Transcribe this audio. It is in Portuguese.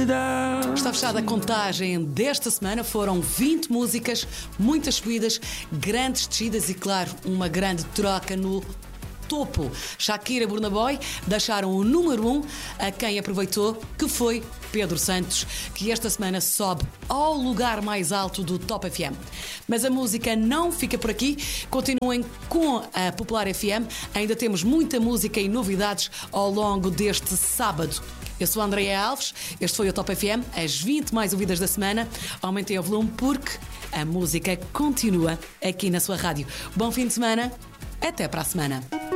vida. Está fechada a contagem desta semana. Foram 20 músicas, muitas subidas, grandes descidas e, claro, uma grande troca no topo. Shakira e Burna Boy deixaram o número 1 a quem aproveitou, que foi Pedro Santos, que esta semana sobe ao lugar mais alto do Top FM. Mas a música não fica por aqui. Continuem com a Popular FM. Ainda temos muita música e novidades ao longo deste sábado. Eu sou a Andreia Alves, este foi o Top FM, as 20 mais ouvidas da semana. Aumentem o volume porque a música continua aqui na sua rádio. Bom fim de semana, até para a semana.